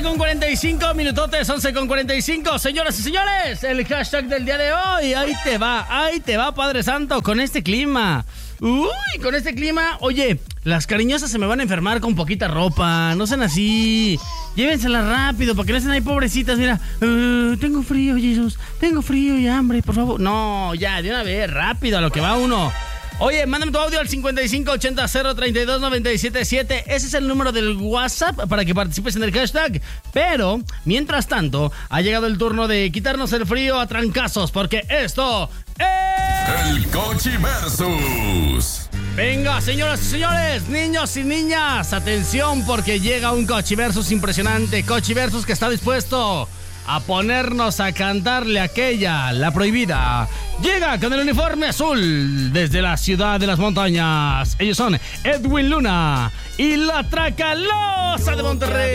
11:45 minutotes, 11:45. Señoras y señores, el hashtag del día de hoy. Ahí te va, Padre Santo, con este clima. Con este clima, oye, las cariñosas se me van a enfermar con poquita ropa. No sean así. Llévenselas rápido, para que no estén ahí pobrecitas. Mira, tengo frío, Jesús. Tengo frío y hambre, por favor. No, ya, de una vez, rápido, a lo que va uno. Oye, mándame tu audio al 5580-032-977. Ese es el número del WhatsApp para que participes en el hashtag. Pero, mientras tanto, ha llegado el turno de quitarnos el frío a trancazos, porque esto es... El Cochiversus. Venga, señoras y señores, niños y niñas, atención, porque llega un Cochiversus impresionante. Cochiversus que está dispuesto a ponernos a cantarle aquella, la prohibida. Llega con el uniforme azul desde la ciudad de las montañas. Ellos son Edwin Luna y la Tracalosa de Monterrey.